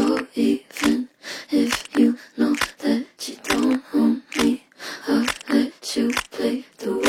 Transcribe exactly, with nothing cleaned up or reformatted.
So even if you know that you don't own me, I'll let you play the